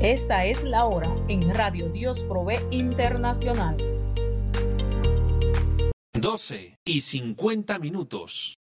Esta es la hora en Radio Dios Provee Internacional. 12:50.